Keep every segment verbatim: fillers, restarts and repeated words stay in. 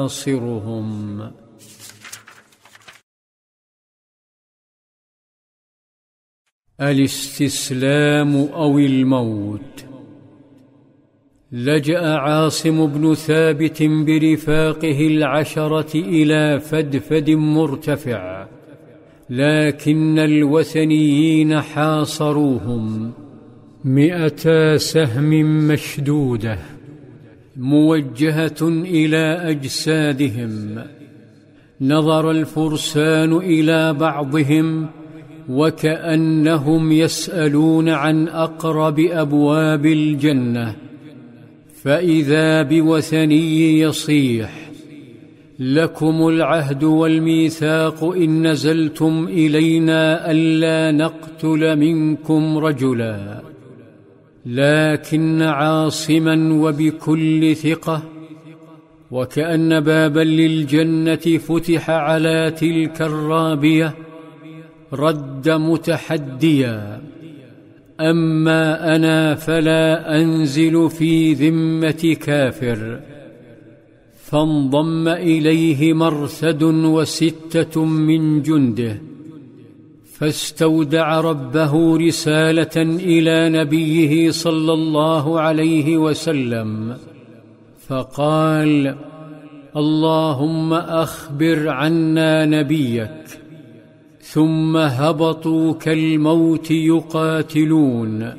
حاصرهم. الاستسلام أو الموت. لجأ عاصم بن ثابت برفاقه العشرة إلى فدفد مرتفع، لكن الوثنيين حاصروهم. مئتا سهم مشدودة موجهة إلى أجسادهم. نظر الفرسان إلى بعضهم وكأنهم يسألون عن أقرب أبواب الجنة، فإذا بوثني يصيح: لكم العهد والميثاق إن نزلتم إلينا ألا نقتل منكم رجلا. لكن عاصما وبكل ثقة، وكأن بابا للجنة فتح على تلك الرابية، رد متحديا: أما أنا فلا أنزل في ذمة كافر. فانضم إليه مرثد وستة من جنده، فاستودع ربه رسالة إلى نبيه صلى الله عليه وسلم، فقال: اللهم أخبر عنا نبيك. ثم هبطوا كالموت يقاتلون،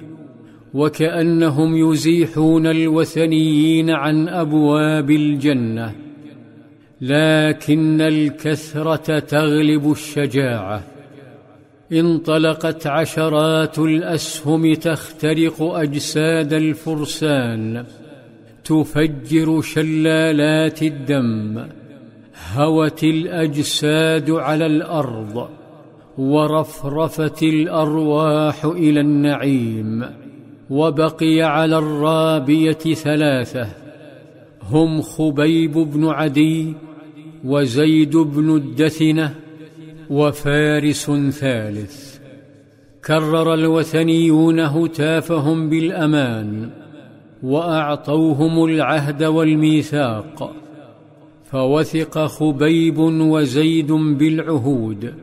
وكأنهم يزيحون الوثنيين عن أبواب الجنة. لكن الكثرة تغلب الشجاعة. انطلقت عشرات الأسهم تخترق أجساد الفرسان، تفجر شلالات الدم. هوت الأجساد على الأرض، ورفرفت الأرواح إلى النعيم. وبقي على الرابية ثلاثة، هم خبيب بن عدي، وزيد بن الدثنة، وفارس ثالث. كرر الوثنيون هتافهم بالأمان، وأعطوهم العهد والميثاق، فوثق خبيب وزيد بالعهود،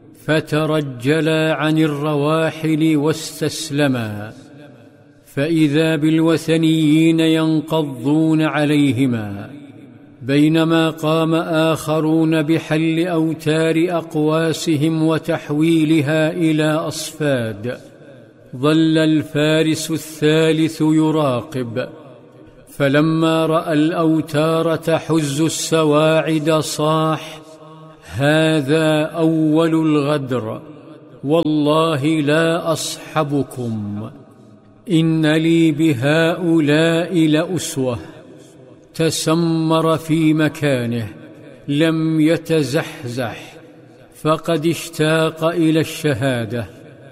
فترجلا عن الرواحل واستسلما. فإذا بالوثنيين ينقضون عليهما، بينما قام آخرون بحل أوتار أقواسهم وتحويلها إلى أصفاد. ظل الفارس الثالث يراقب، فلما رأى الأوتار تحز السواعد صاح: هذا أول الغدر، والله لا أصحبكم، إن لي بهؤلاء لأسوة. تسمر في مكانه، لم يتزحزح، فقد اشتاق إلى الشهادة.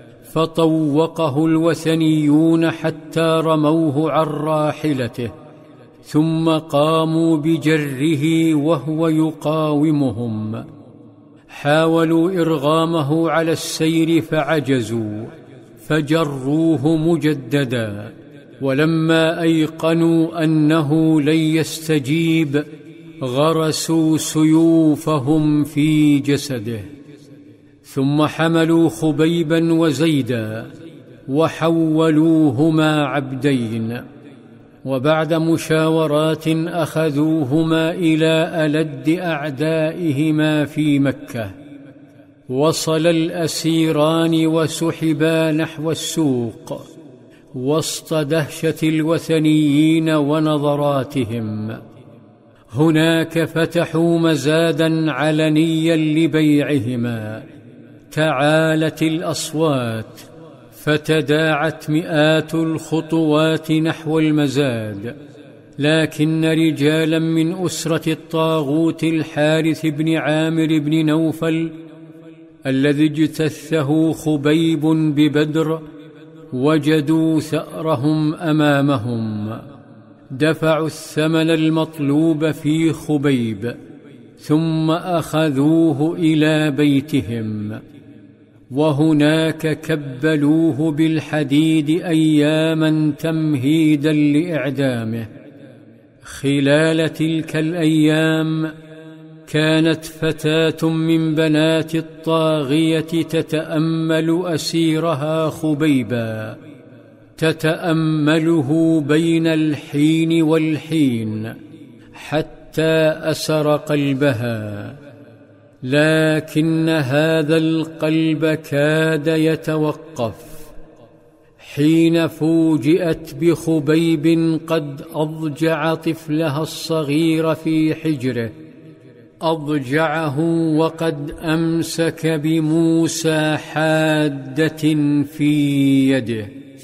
فطوقه الوثنيون حتى رموه عن راحلته، ثم قاموا بجره وهو يقاومهم. حاولوا إرغامه على السير فعجزوا، فجروه مجددا. ولما أيقنوا أنه لن يستجيب، غرسوا سيوفهم في جسده. ثم حملوا خبيبا وزيدا وحولوهما عبدين، وبعد مشاورات أخذوهما إلى ألد أعدائهما في مكة. وصل الأسيران وسحبا نحو السوق وسط دهشة الوثنيين ونظراتهم. هناك فتحوا مزادا علنيا لبيعهما. تعالت الأصوات، فتداعت مئات الخطوات نحو المزاد. لكن رجالا من أسرة الطاغوت الحارث بن عامر بن نوفل الذي اجتثه خبيب ببدر وجدوا ثأرهم أمامهم. دفعوا الثمن المطلوب في خبيب، ثم أخذوه إلى بيتهم، وهناك كبلوه بالحديد أياما تمهيدا لإعدامه. خلال تلك الأيام كانت فتاة من بنات الطاغية تتأمل أسيرها خبيبا، تتأمله بين الحين والحين حتى أسر قلبها، لكن هذا القلب كاد يتوقف حين فوجئت بخبيب قد أضجع طفلها الصغير في حجره، أضجعه وقد أمسك بموسى حادة في يده.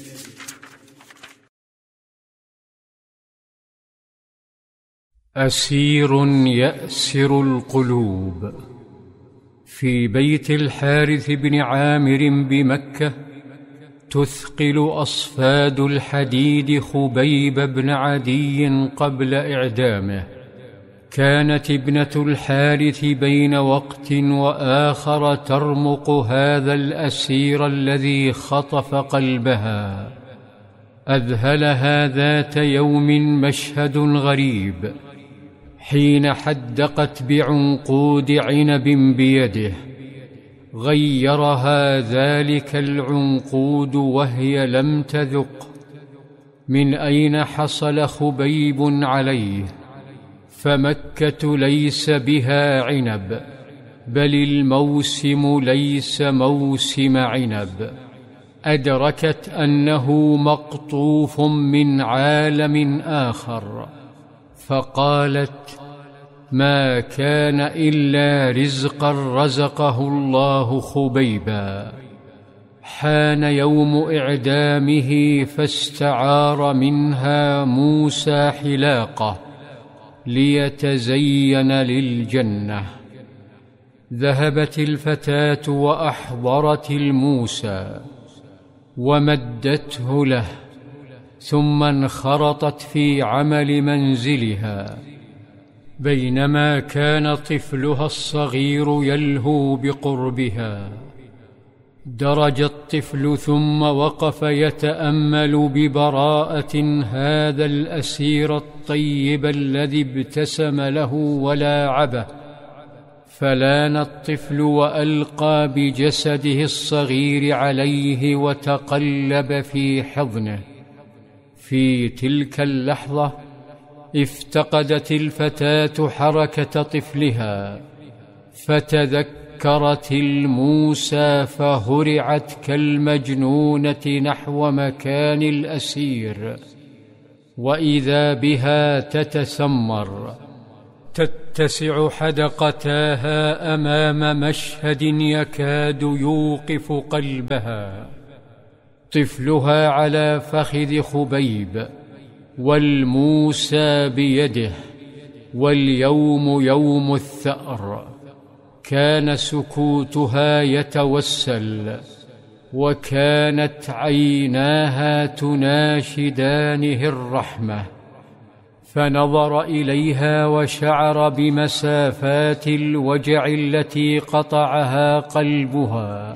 أسير يأسر القلوب. في بيت الحارث بن عامر بمكة تثقل أصفاد الحديد خبيب بن عدي قبل إعدامه. كانت ابنة الحارث بين وقت وآخر ترمق هذا الأسير الذي خطف قلبها. أذهلها ذات يوم مشهد غريب حين حدقت بعنقود عنب بيده. غيرها ذلك العنقود وهي لم تذق من أين حصل خبيب عليه، فمكة ليس بها عنب، بل الموسم ليس موسم عنب. أدركت أنه مقطوف من عالم آخر، فقالت: ما كان إلا رزقا رزقه الله خبيبا. حان يوم إعدامه فاستعار منها موسى حلاقة ليتزين للجنة. ذهبت الفتاة وأحضرت الموسى ومدته له، ثم انخرطت في عمل منزلها. بينما كان طفلها الصغير يلهو بقربها، درج الطفل ثم وقف يتأمل ببراءة هذا الأسير الطيب الذي ابتسم له ولاعبه. فلان الطفل وألقى بجسده الصغير عليه وتقلب في حضنه. في تلك اللحظة افتقدت الفتاة حركة طفلها، فتذكرت الموسى فهرعت كالمجنونة نحو مكان الأسير، وإذا بها تتسمر تتسع حدقتاها أمام مشهد يكاد يوقف قلبها. طفلها على فخذ خبيب، والموسى بيده، واليوم يوم الثأر. كان سكوتها يتوسل، وكانت عيناها تناشدانه الرحمة. فنظر إليها وشعر بمسافات الوجع التي قطعها قلبها،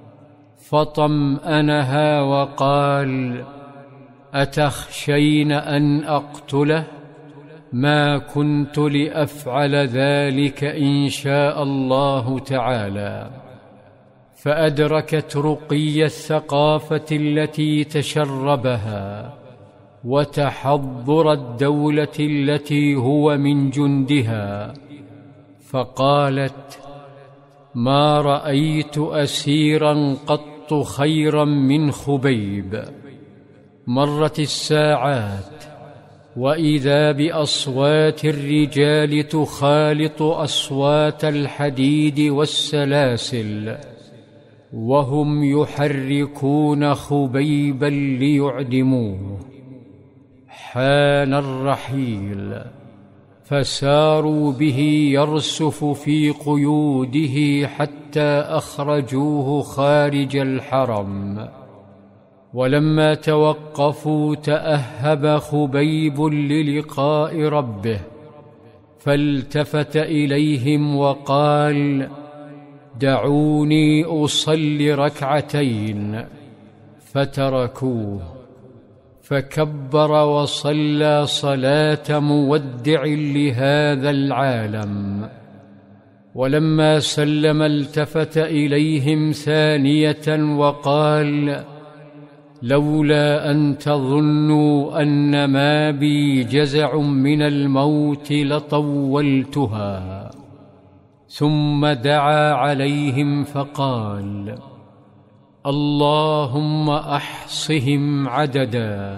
فطمأنها وقال: أتخشين أن أقتله؟ ما كنت لأفعل ذلك إن شاء الله تعالى. فأدركت رقي الثقافة التي تشربها وتحضر الدولة التي هو من جندها، فقالت: ما رأيت أسيرا قط خيرا من خبيب. مرت الساعات، وإذا بأصوات الرجال تخالط أصوات الحديد والسلاسل، وهم يحركون خبيبا ليعدموه. حان الرحيل، فساروا به يرسف في قيوده حتى أخرجوه خارج الحرم. ولما توقفوا تأهب خبيب للقاء ربه، فالتفت إليهم وقال: دعوني أصلي ركعتين. فتركوه، فكبر وصلى صلاة مودع لهذا العالم. ولما سلم التفت إليهم ثانية وقال: لولا أن تظنوا أن ما بي جزع من الموت لطولتها. ثم دعا عليهم فقال: اللهم أحصهم عددا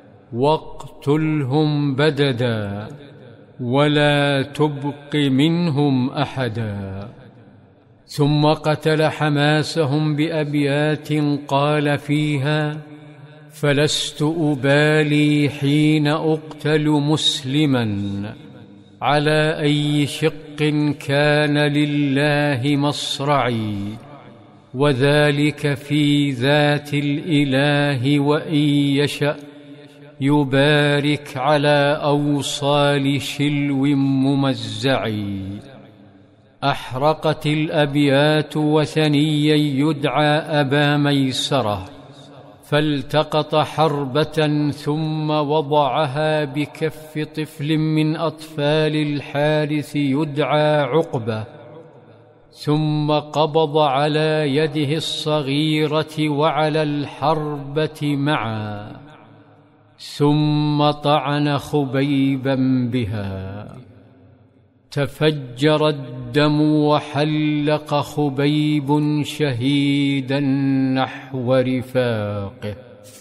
واقتلهم بددا ولا تبق منهم أحدا. ثم قتل حماسهم بأبيات قال فيها: فلست أبالي حين أقتل مسلما على أي شق كان لله مصرعي، وذلك في ذات الإله وإن يشأ يبارك على أوصال شلو ممزعي. أحرقت الأبيات وثنيا يدعى أبا ميسرة، فالتقط حربة ثم وضعها بكف طفل من أطفال الحارث يدعى عقبة، ثم قبض على يده الصغيرة وعلى الحربة معا، ثم طعن خبيبا بها، تفجر الدم وحلق خبيب شهيدا نحو رفاقه.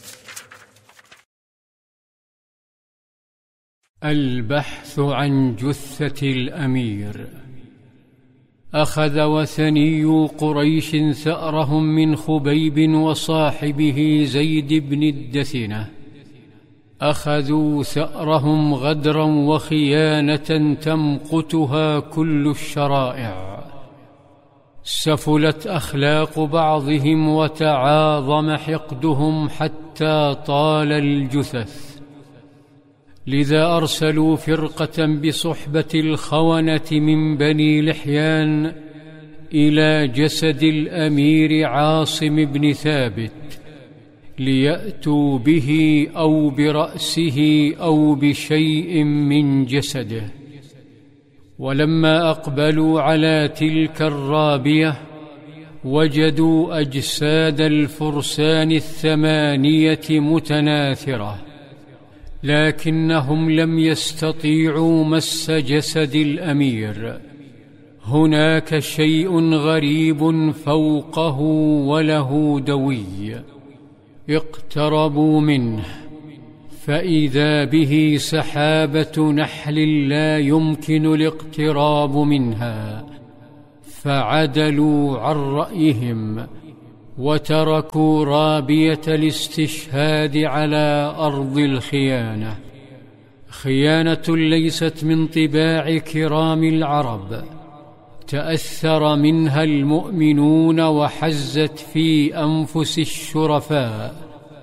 البحث عن جثة الأمير. أخذ وثني قريش ثأرهم من خبيب وصاحبه زيد بن الدثنة، أخذوا ثأرهم غدرا وخيانة تمقتها كل الشرائع. سفلت أخلاق بعضهم وتعاظم حقدهم حتى طال الجثث، لذا أرسلوا فرقة بصحبة الخونة من بني لحيان إلى جسد الأمير عاصم بن ثابت ليأتوا به أو برأسه أو بشيء من جسده. ولما أقبلوا على تلك الرابية وجدوا أجساد الفرسان الثمانية متناثرة، لكنهم لم يستطيعوا مس جسد الأمير. هناك شيء غريب فوقه وله دوي. اقتربوا منه فإذا به سحابة نحل لا يمكن الاقتراب منها، فعدلوا عن رأيهم وتركوا رابية الاستشهاد على أرض الخيانة. خيانة ليست من طباع كرام العرب، تأثر منها المؤمنون وحزت في أنفس الشرفاء،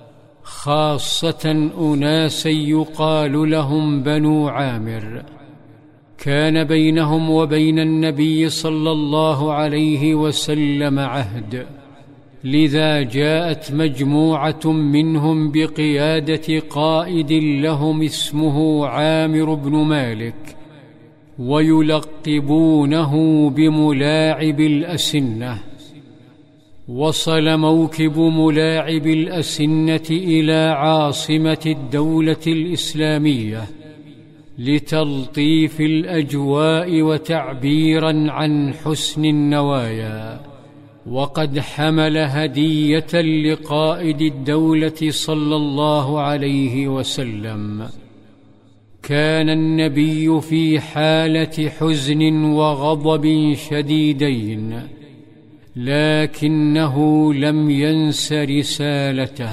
خاصة أناسا يقال لهم بنو عامر، كان بينهم وبين النبي صلى الله عليه وسلم عهد، لذا جاءت مجموعة منهم بقيادة قائد لهم اسمه عامر بن مالك، ويلقبونه بملاعب الأسنة. وصل موكب ملاعب الأسنة إلى عاصمة الدولة الإسلامية لتلطيف الأجواء وتعبيراً عن حسن النوايا، وقد حمل هدية لقائد الدولة صلى الله عليه وسلم. كان النبي في حالة حزن وغضب شديدين، لكنه لم ينس رسالته: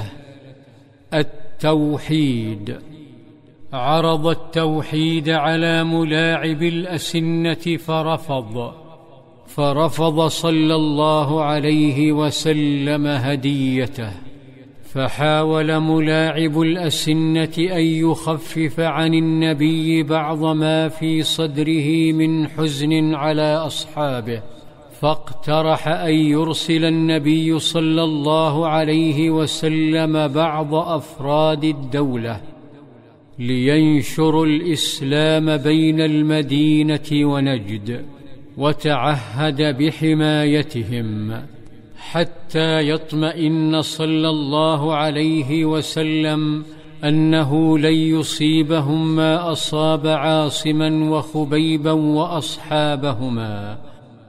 التوحيد. عرض التوحيد على ملاعب الأسنة فرفض فرفض صلى الله عليه وسلم هديته، فحاول ملاعب الأسنة أن يخفف عن النبي بعض ما في صدره من حزن على أصحابه، فاقترح أن يرسل النبي صلى الله عليه وسلم بعض أفراد الدولة لينشروا الإسلام بين المدينة ونجد، وتعهد بحمايتهم حتى يطمئن صلى الله عليه وسلم أنه لن يصيبهم ما أصاب عاصما وخبيبا وأصحابهما